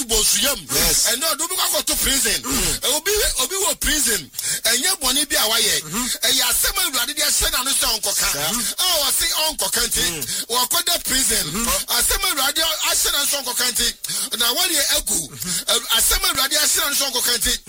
bosuyam and no do go to prison obi wo prison enye boni bi awaye e ya sema awurade de hye na no se onkoka o se onkoka nti wo koda prison asema awurade ahye na so onkoka nti na wani egu asema awurade ahye na so onkoka nti